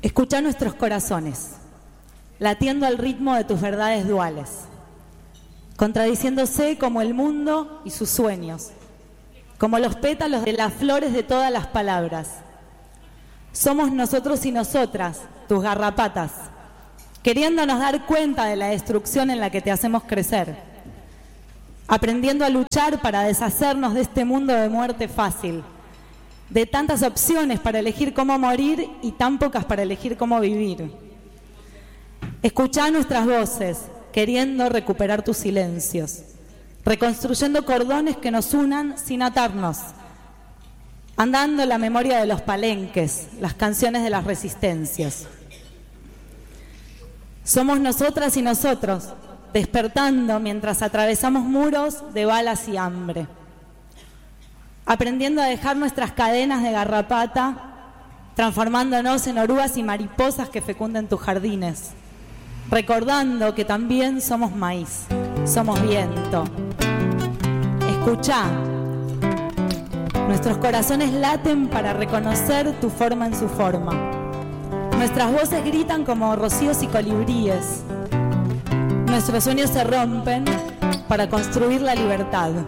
Escucha nuestros corazones, latiendo al ritmo de tus verdades duales, contradiciéndose como el mundo y sus sueños, como los pétalos de las flores de todas las palabras. Somos nosotros y nosotras, tus garrapatas, queriéndonos dar cuenta de la destrucción en la que te hacemos crecer, aprendiendo a luchar para deshacernos de este mundo de muerte fácil, de tantas opciones para elegir cómo morir y tan pocas para elegir cómo vivir. Escuchá nuestras voces, queriendo recuperar tus silencios, reconstruyendo cordones que nos unan sin atarnos, andando la memoria de los palenques, las canciones de las resistencias. Somos nosotras y nosotros, despertando mientras atravesamos muros de balas y hambre, aprendiendo a dejar nuestras cadenas de garrapata, transformándonos en orugas y mariposas que fecunden tus jardines, recordando que también somos maíz, somos viento. Escuchá, nuestros corazones laten para reconocer tu forma en su forma. Nuestras voces gritan como rocíos y colibríes. Nuestros sueños se rompen para construir la libertad.